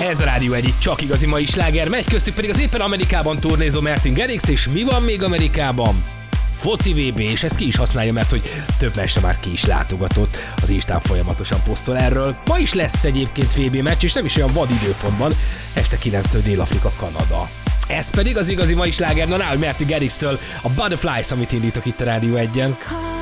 Ez a Rádió Egy, itt csak igazi mai sláger megy, köztük pedig az éppen Amerikában turnézó Martin Garrix, és mi van még Amerikában? Foci VB, és ezt ki is használja, mert hogy több meccsre már ki is látogatott, az Instán folyamatosan posztol erről. Ma is lesz egyébként VB meccs, és nem is olyan vad időpontban, este 9-től Dél-Afrika-Kanada. Ez pedig az igazi mai sláger, na hogy Martin Garrix-től a Butterflies, amit indítok itt a Rádió Egyen.